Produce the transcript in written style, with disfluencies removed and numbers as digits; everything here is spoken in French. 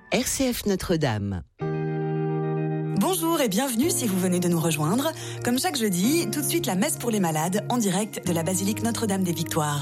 RCF Notre-Dame. Bonjour et bienvenue si vous venez de nous rejoindre. Comme chaque jeudi, tout de suite la messe pour les malades en direct de la basilique Notre-Dame des Victoires.